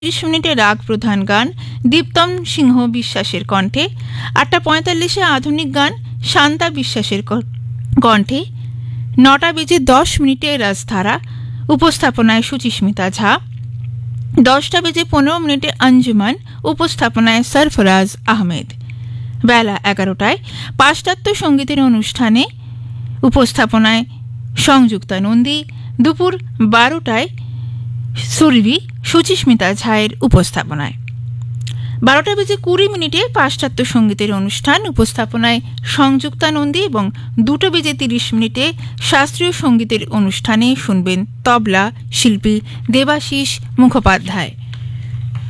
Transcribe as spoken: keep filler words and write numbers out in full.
ত্রিশ মিনিটে রাগ প্রধান গান দীপ্তম সিংহ বিশ্বাসের কণ্ঠে, আটটা পঁয়তাল্লিশে আধুনিক গান শান্তা বিশ্বাসের কণ্ঠে, নটা বেজে দশ মিনিটে রাজধারা উপস্থাপনায় সুচিস্মিতা ঝা, দশটা বেজে পনেরো মিনিটে আঞ্জুমান উপস্থাপনায় সরফরাজ আহমেদ, বেলা এগারোটায় পাশ্চাত্য সঙ্গীতের অনুষ্ঠানে উপস্থাপনায় সংযুক্তা নন্দী, দুপুর বারোটায় সুরভি সুচিস্মিতা ঝায়ের উপস্থাপনায়, বারোটা বেজে কুড়ি মিনিটে পাশ্চাত্য সঙ্গীতের অনুষ্ঠান উপস্থাপনায় সংযুক্তা নন্দী এবং দুটো বেজে তিরিশ মিনিটে শাস্ত্রীয় সঙ্গীতের অনুষ্ঠানে শুনবেন তবলা শিল্পী দেবাশিস মুখোপাধ্যায়।